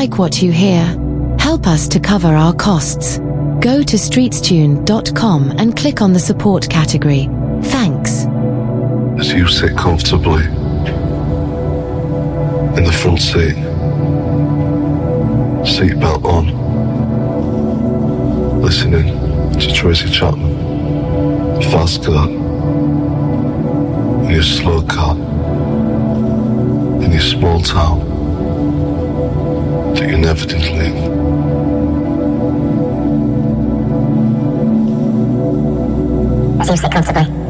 like what you hear, help us to cover our costs. Go to streetstune.com and click on the support category. Thanks. As you sit comfortably in the front seat, seatbelt on, listening to Tracy Chapman, Fast Car, in your slow car, in your small town that you never did leave. As you sit comfortably